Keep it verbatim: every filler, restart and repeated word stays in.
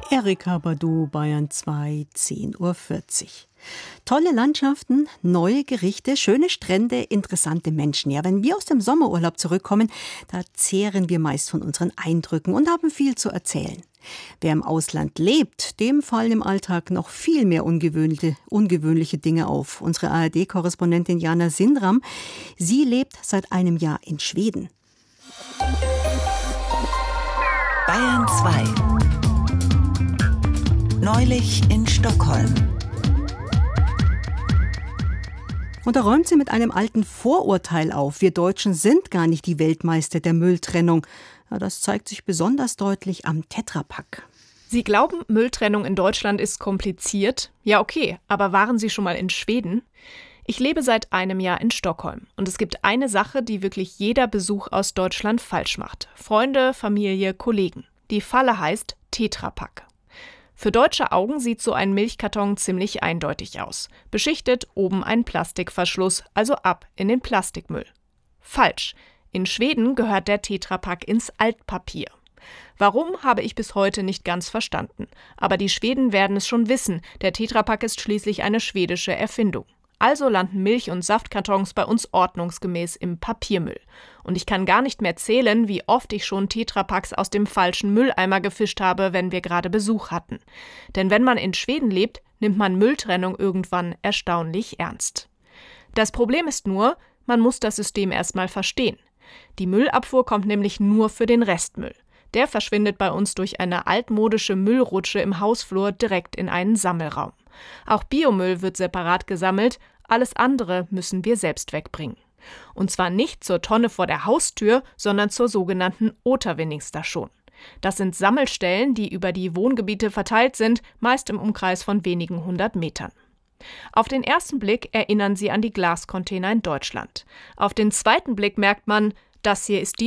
Erika Badu, Bayern zwei, zehn Uhr vierzig. Tolle Landschaften, neue Gerichte, schöne Strände, interessante Menschen. Ja, wenn wir aus dem Sommerurlaub zurückkommen, da zehren wir meist von unseren Eindrücken und haben viel zu erzählen. Wer im Ausland lebt, dem fallen im Alltag noch viel mehr ungewöhnliche, ungewöhnliche Dinge auf. Unsere A R D-Korrespondentin Jana Sindram, sie lebt seit einem Jahr in Schweden. Bayern zwei. Neulich in Stockholm. Und da räumt sie mit einem alten Vorurteil auf. Wir Deutschen sind gar nicht die Weltmeister der Mülltrennung. Ja, das zeigt sich besonders deutlich am Tetrapack. Sie glauben, Mülltrennung in Deutschland ist kompliziert? Ja, okay, aber waren Sie schon mal in Schweden? Ich lebe seit einem Jahr in Stockholm und es gibt eine Sache, die wirklich jeder Besuch aus Deutschland falsch macht. Freunde, Familie, Kollegen. Die Falle heißt Tetrapack. Für deutsche Augen sieht so ein Milchkarton ziemlich eindeutig aus. Beschichtet, oben ein Plastikverschluss, also ab in den Plastikmüll. Falsch. In Schweden gehört der Tetrapack ins Altpapier. Warum, habe ich bis heute nicht ganz verstanden. Aber die Schweden werden es schon wissen, der Tetrapack ist schließlich eine schwedische Erfindung. Also landen Milch- und Saftkartons bei uns ordnungsgemäß im Papiermüll. Und ich kann gar nicht mehr zählen, wie oft ich schon Tetrapacks aus dem falschen Mülleimer gefischt habe, wenn wir gerade Besuch hatten. Denn wenn man in Schweden lebt, nimmt man Mülltrennung irgendwann erstaunlich ernst. Das Problem ist nur, man muss das System erstmal verstehen. Die Müllabfuhr kommt nämlich nur für den Restmüll. Der verschwindet bei uns durch eine altmodische Müllrutsche im Hausflur direkt in einen Sammelraum. Auch Biomüll wird separat gesammelt, alles andere müssen wir selbst wegbringen. Und zwar nicht zur Tonne vor der Haustür, sondern zur sogenannten Återvinningsstation. Das sind Sammelstellen, die über die Wohngebiete verteilt sind, meist im Umkreis von wenigen hundert Metern. Auf den ersten Blick erinnern sie an die Glascontainer in Deutschland. Auf den zweiten Blick merkt man, das hier ist die